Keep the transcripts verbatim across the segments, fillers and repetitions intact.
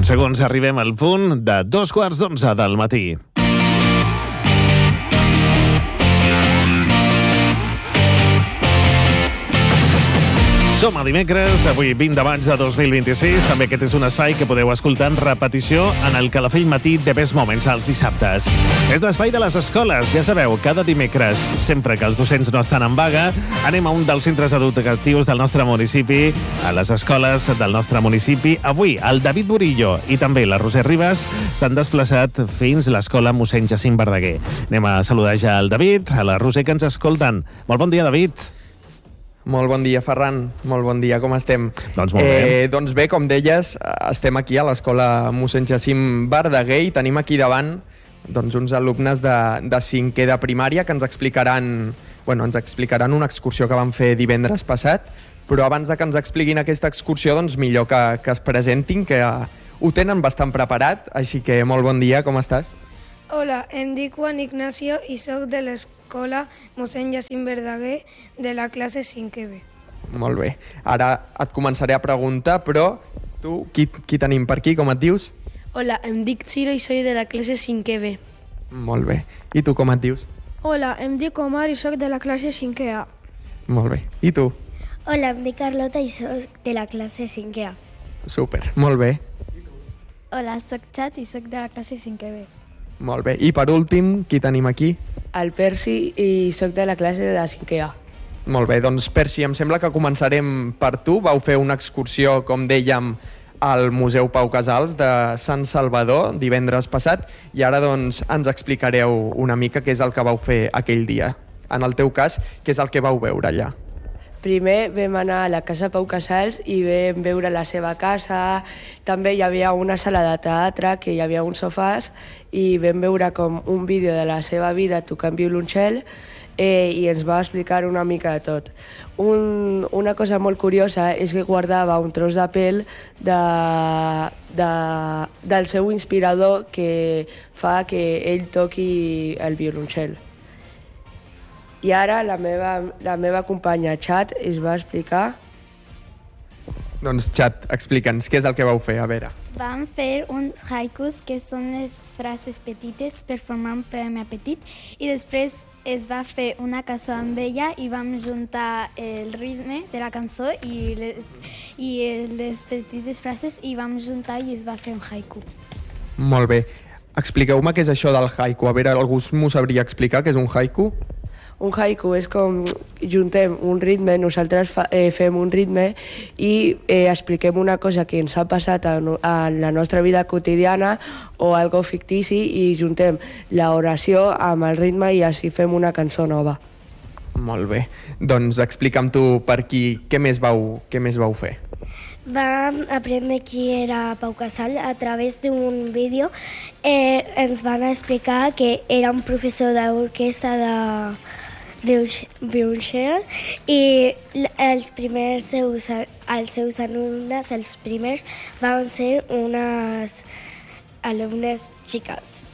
En segons arribem al punt de dos quarts d'onze del matí. Som a dimecres, avui vint de maig de dos mil vint-i-sis. També aquest és un espai que podeu escoltar en repetició en el Calafell Matí de Best Moments els dissabtes. És l'espai de les escoles, ja sabeu, cada dimecres, sempre que els docents no estan en vaga, anem a un dels centres educatius del nostre municipi, a les escoles del nostre municipi. Avui, el David Burillo i també la Roser Ribas s'han desplaçat fins a l'escola mossèn Jacint Verdaguer. Anem a saludar ja al David, a la Roser que ens escolten. Molt bon dia, David. Molt bon dia, Ferran. Molt bon dia, com estem? Doncs molt bé. Eh, doncs bé, com deies, estem aquí a l'escola mossèn Jacint Verdaguer i tenim aquí davant doncs, uns alumnes de, de cinquè de primària que ens explicaran, bueno, ens explicaran una excursió que van fer divendres passat, però abans de que ens expliquin aquesta excursió, doncs millor que, que es presentin, que ho tenen bastant preparat, així que molt bon dia, com estàs? Hola, em dic Juan Ignacio i soc de l'escola mossèn Jacint Verdaguer de la classe cinquè B. Molt bé. Ara et començaré a preguntar, però tu, qui, qui tenim per aquí? Com et dius? Hola, em dic Ciro i soy de la classe cinquè B. Molt bé. I tu com et dius? Hola, em dic Omar i soc de la classe cinquè A. Molt bé. I tu? Hola, em dic Carlota i soc de la classe cinquè A. Súper. Molt bé. Hola, soc Xat i soc de la classe cinquè B. Molt bé. I per últim, qui tenim aquí? El Percy i soc de la classe de cinquè A. Molt bé, doncs Percy, em sembla que començarem per tu. Vau fer una excursió, com dèiem, al Museu Pau Casals de Sant Salvador divendres passat i ara doncs ens explicareu una mica què és el que vau fer aquell dia. En el teu cas, què és el que vau veure allà? Primer vam anar a la casa Pau Casals i vam veure la seva casa. També hi havia una sala de teatre, que hi havia uns sofàs, i vam veure com un vídeo de la seva vida tocant violoncel eh, i ens va explicar una mica de tot. Un, una cosa molt curiosa és que guardava un tros de pell de, de, del seu inspirador que fa que ell toqui el violoncel. I ara la meva, la meva companya Xat es va explicar. Doncs Xat, explica'ns, què és el que vau fer? A veure. Vam fer uns haikus, que són les frases petites per formar un poema petit, i després es va fer una cançó amb ella i vam juntar el ritme de la cançó i les, i les petites frases i vam juntar i es va fer un haiku. Molt bé. Expliqueu-me què és això del haiku. A veure, algú m'ho sabria explicar què és un haiku? Un haiku és com juntem un ritme, nosaltres fa, eh, fem un ritme i eh, expliquem una cosa que ens ha passat en, en la nostra vida quotidiana o algo fictici i juntem l'oració amb el ritme i així fem una cançó nova. Molt bé. Doncs explica'm tu per qui, què més vau, què més vau fer? Vam aprendre qui era Pau Casals a través d'un vídeo. Eh, ens van explicar que era un professor d'orquestra de violoncel i els primers seus, els seus alumnes, els primers, van ser unes alumnes xiques.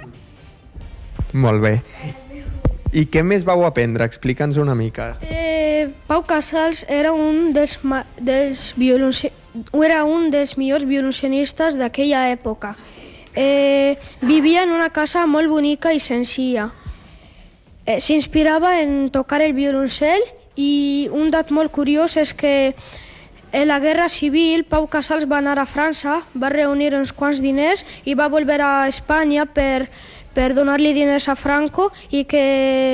Molt bé. I què més vau aprendre? Explica'ns una mica. Eh, Pau Casals era un dels, dels, era un dels millors violoncelistes d'aquella època. Eh, vivia en una casa molt bonica i senzilla. Eh, S'inspirava en tocar el violoncel i un dat molt curiós és que en la Guerra Civil Pau Casals va anar a França, va reunir uns quants diners i va volver a Espanya per, per donar-li diners a Franco i que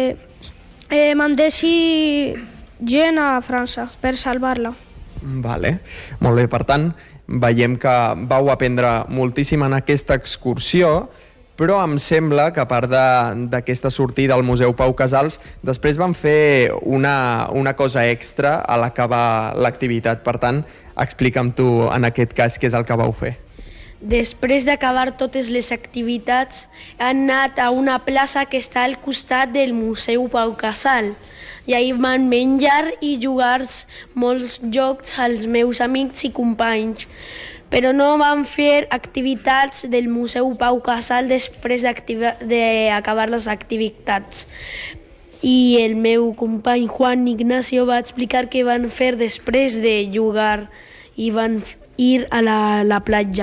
eh, mandessi gent a França per salvar-la. Vale. Molt bé, per tant, veiem que vau aprendre moltíssim en aquesta excursió, però em sembla que a part d'aquesta sortida al Museu Pau Casals, després van fer una, una cosa extra a l'acabar l'activitat. Per tant, explica'm tu en aquest cas què és el que vau fer. Després d'acabar totes les activitats, han anat a una plaça que està al costat del Museu Pau Casals. I ahir van menjar i jugar molts jocs als meus amics i companys. Però no van fer activitats del Museu Pau Casals després d'acabar les activitats. I el meu company Juan Ignacio va explicar què van fer després de jugar i van ir a la, la platja.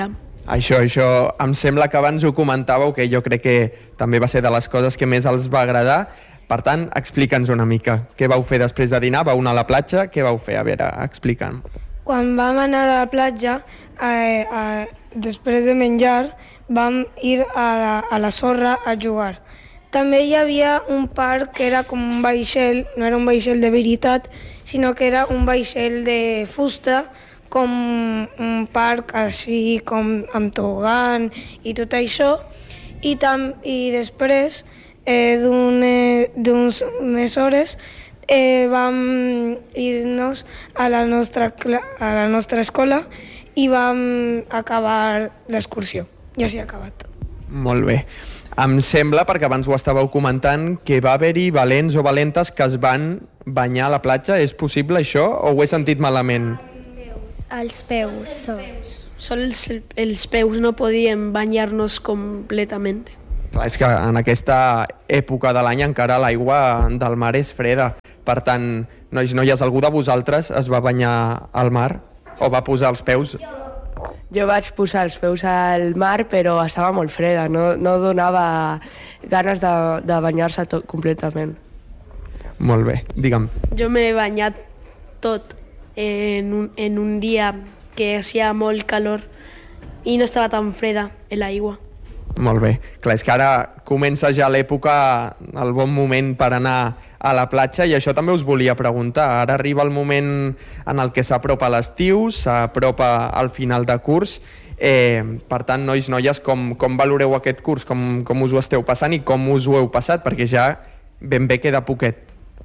Això, això, em sembla que abans ho comentàveu, que jo crec que també va ser de les coses que més els va agradar. Per tant, explica'ns una mica. Què vau fer després de dinar? Vau anar a la platja? Què vau fer? A veure, explica'm. Quan vam anar a la platja, eh, eh, després de menjar, vam ir a la, a la sorra a jugar. També hi havia un parc que era com un vaixell, no era un vaixell de veritat, sinó que era un vaixell de fusta, com un parc així com amb tobogan i tot això. I, tam, i després, eh, d'unes més hores, eh, vam ir-nos a la nostra, a la nostra escola i vam acabar l'excursió. Ja s'ha acabat. Molt bé. Em sembla, perquè abans ho estàveu comentant, que va haver-hi valents o valentes que es van banyar a la platja. És possible això o ho he sentit malament? Els peus. So. Sol els, els peus, no podíem banyar-nos completament. Clar, és que en aquesta època de l'any encara l'aigua del mar és freda. Per tant, nois, noies, algú de vosaltres es va banyar al mar o va posar els peus? Jo vaig posar els peus al mar, però estava molt freda, no, no donava ganes de, de banyar-se tot completament. Molt bé, digue'm. Jo m'he banyat tot en un, en un dia que hacía molt calor i no estava tan freda l'aigua. Molt bé. Clar, és que ara comença ja l'època, el bon moment per anar a la platja, i això també us volia preguntar. Ara arriba el moment en el que s'apropa l'estiu, s'apropa al final de curs. Eh, per tant, nois, noies, com, com valoreu aquest curs? Com, com us ho esteu passant i com us ho heu passat? Perquè ja ben bé queda poquet.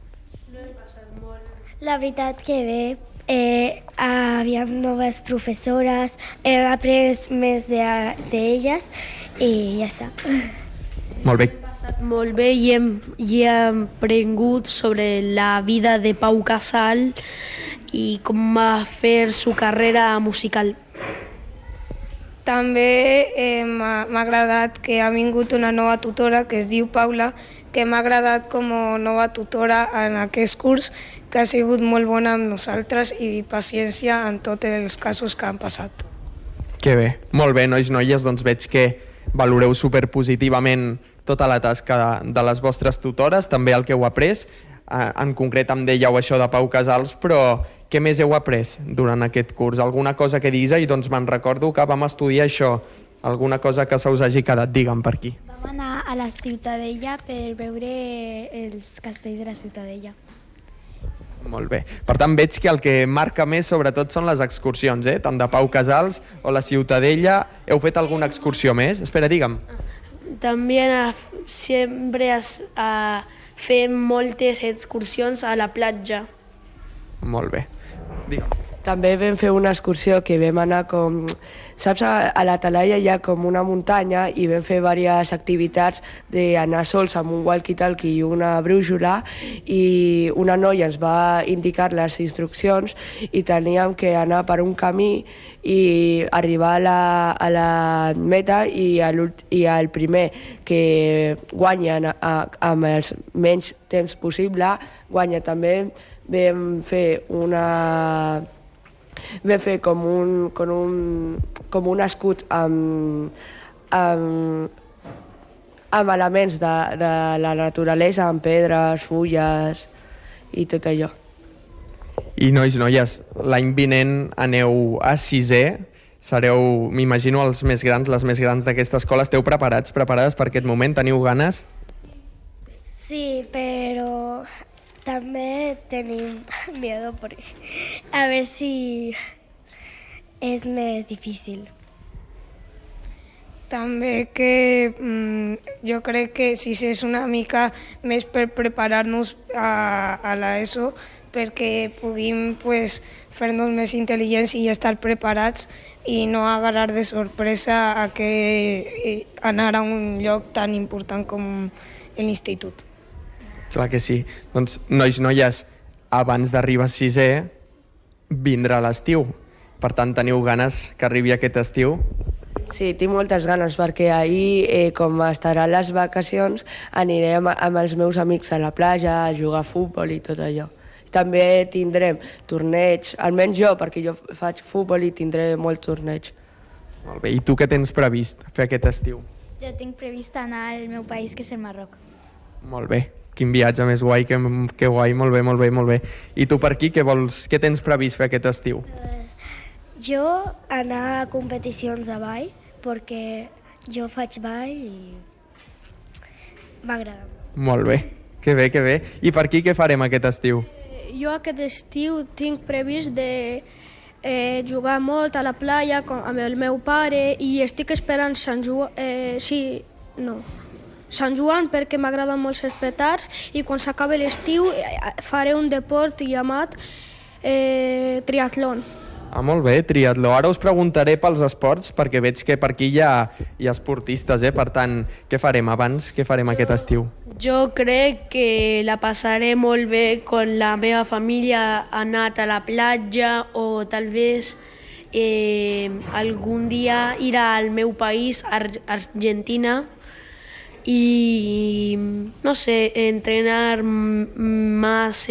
La veritat que bé, eh, havíem noves professores, hem après més d'elles de, i ja està. Molt bé. Hem passat molt bé i hem, i hem aprengut sobre la vida de Pau Casals i com va fer su carrera musical. També eh, m'ha agradat que ha vingut una nova tutora que es diu Paula, que m'ha agradat com a nova tutora en aquest curs, que ha sigut molt bona amb nosaltres i paciència en tots els casos que han passat. Que bé. Molt bé, nois, noies, doncs veig que valoreu superpositivament tota la tasca de les vostres tutores, també el que heu après. En concret em dèieu això de Pau Casals, però què més heu après durant aquest curs? Alguna cosa que diguis, i doncs me'n recordo que vam estudiar això, alguna cosa que se us hagi quedat, digue'm, per aquí. Vam anar a la Ciutadella per veure els castells de la Ciutadella. Molt bé. Per tant, veig que el que marca més sobretot són les excursions, eh? Tant de Pau Casals o la Ciutadella. Heu fet alguna excursió més? Espera, digue'm. També sempre a fer moltes excursions a la platja. Molt bé. Digue'm. També vam fer una excursió que vam anar com... Saps, a la Talaia hi ha com una muntanya i vam fer diverses activitats d'anar sols amb un walkie-talkie i una brújula, i una noia ens va indicar les instruccions i teníem que anar per un camí i arribar a la, a la meta, i, a i el primer que guanya a, amb els menys temps possible guanya. També vam fer una... vam fer com un, com un, com un escut amb, amb, amb elements de, de la naturalesa, amb pedres, fulles i tot allò. I nois, noies, l'any vinent aneu a sisè, sereu, m'imagino, els més grans, les més grans d'aquesta escola. Esteu preparats, preparades per aquest moment? Teniu ganes? Sí, però també tenim miedo porque a ver si es més difícil. També que mm, jo crec que si és una mica més per preparar-nos a, a l'ESO, perquè puguem pues, fer-nos més intel·ligents i estar preparats i no agarrar de sorpresa a que anar a un lloc tan important com l'institut. Clar que sí. Doncs, nois, noies, abans d'arribar a sisè, vindrà l'estiu. Per tant, teniu ganes que arribi aquest estiu? Sí, tinc moltes ganes, perquè ahir, eh, com estaran les vacacions, anirem amb els meus amics a la platja a jugar a futbol i tot allò. També tindrem torneig, almenys jo, perquè jo faig futbol i tindré molt torneig. Molt bé, i tu què tens previst fer aquest estiu? Jo tinc previst anar al meu país, que és el Marroc. Molt bé, quin viatge més guai, que, que guai, molt bé, molt bé, molt bé. I tu per aquí, què vols, què tens previst fer aquest estiu? Jo anar a competicions de ball, perquè jo faig ball i m'agrada. Molt bé, que bé, que bé. I per aquí què farem aquest estiu? Jo aquest estiu tinc previst de eh, jugar molt a la playa com, amb el meu pare i estic esperant Sant Joan, eh, sí, no, Sant Joan perquè m'agraden molt els petards i quan s'acabi l'estiu eh, faré un deport llamat eh, triatlon. Ah, molt bé, triatló. Ara us preguntaré pels esports, perquè veig que per aquí hi ha, hi ha esportistes, eh? Per tant, què farem abans? Què farem aquest estiu? Jo crec que la passaré molt bé con la meva família, anat a la platja o tal vez eh, algun dia ir al meu país, Ar Argentina, y no sé, entrenar más